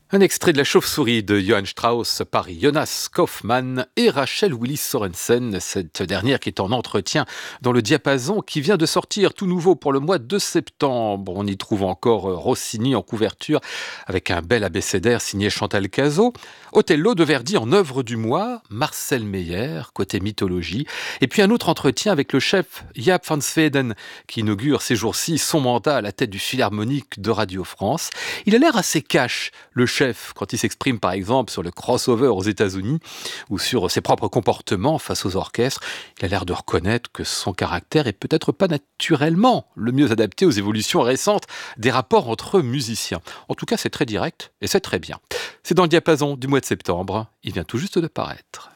Un extrait de La Chauve-souris de Johann Strauss par Jonas Kaufmann et Rachel Willis Sorensen, cette dernière qui est en entretien dans le Diapason, qui vient de sortir tout nouveau pour le mois de septembre. On y trouve encore Rossini en couverture avec un bel abécédaire signé Chantal Cazot, Othello de Verdi en œuvre du mois, Marcel Meyer côté mythologie, et puis un autre entretien avec le chef Jaap van Zweden qui inaugure ces jours-ci son mandat à la tête du Philharmonique de Radio France. Il a l'air assez cash, le chef, quand il s'exprime par exemple sur le crossover aux États-Unis ou sur ses propres comportements face aux orchestres. Il a l'air de reconnaître que son caractère est peut-être pas naturellement le mieux adapté aux évolutions récentes des rapports entre musiciens. En tout cas, c'est très direct et c'est très bien. C'est dans le Diapason du mois de septembre. Il vient tout juste de paraître.